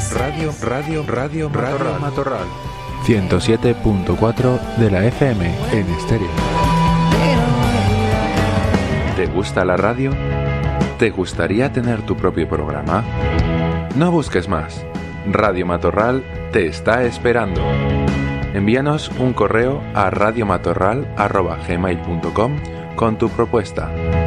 Radio Matorral. 107.4 de la FM en estéreo. ¿Te gusta la radio? ¿Te gustaría tener tu propio programa? No busques más. Radio Matorral te está esperando. Envíanos un correo a radiomatorral@gmail.com con tu propuesta.